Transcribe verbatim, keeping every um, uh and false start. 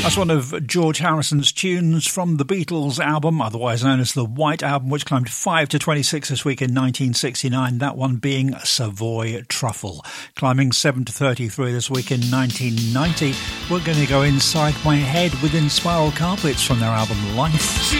That's one of George Harrison's tunes from the Beatles album, otherwise known as the White Album, which climbed five to twenty-six this week in nineteen sixty-nine, that one being Savoy Truffle. Climbing seven to thirty-three this week in nineteen ninety, we're going to go inside my head with Inspiral Carpets from their album Life.